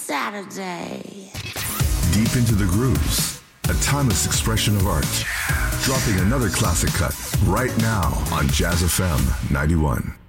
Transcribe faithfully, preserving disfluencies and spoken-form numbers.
Saturday. Deep into the grooves, a timeless expression of art. Dropping another classic cut right now on Jazz F M ninety-one.